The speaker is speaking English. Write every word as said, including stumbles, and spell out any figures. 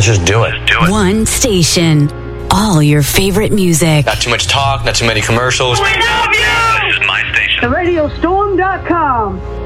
Let's just do it. Do it. One station. All your favorite music. Not too much talk, not too many commercials. We love you! This is my station. the radio storm dot com.